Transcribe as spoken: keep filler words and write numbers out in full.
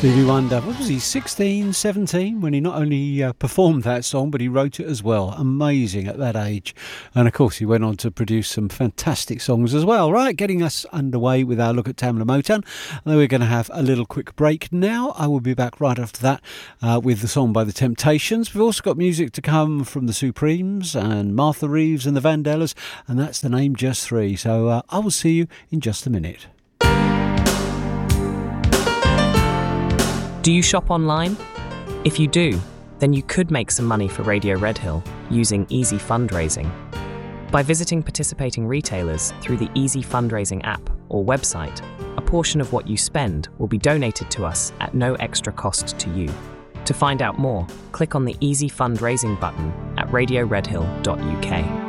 Stevie Wonder, what was he, sixteen, seventeen, when he not only uh, performed that song, but he wrote it as well. Amazing at that age. And of course, he went on to produce some fantastic songs as well. Right, getting us underway with our look at Tamla Motown. And then we're going to have a little quick break now. I will be back right after that uh, with the song by The Temptations. We've also got music to come from the Supremes and Martha Reeves and the Vandellas, and that's the name Just Three. So uh, I will see you in just a minute. Do you shop online? If you do, then you could make some money for Radio Redhill using Easy Fundraising. By visiting participating retailers through the Easy Fundraising app or website, a portion of what you spend will be donated to us at no extra cost to you. To find out more, click on the Easy Fundraising button at radio redhill dot U K.